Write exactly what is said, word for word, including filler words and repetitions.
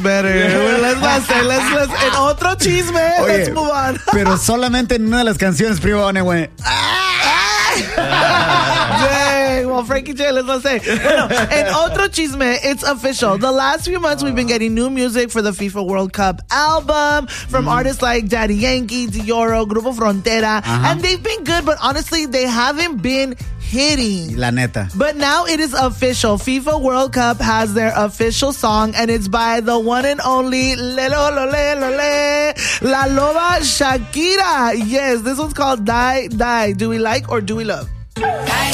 better. Well, let's not say, let's, let's, en otro chisme, Oye, let's move on. Pero solamente en una de las canciones, primo, güey. Dang, well, Frankie J, let's not say. Bueno, en otro chisme, it's official. The last few months, we've been getting new music for the FIFA World Cup album from mm. artists like Daddy Yankee, Dioro, Grupo Frontera, uh-huh. and they've been good, but honestly, they haven't been hitting. La neta. But now it is official. FIFA World Cup has their official song, and it's by the one and only Lelo Lole Lole La Loba Shakira. Yes, this one's called Die Die. Do we like or do we love?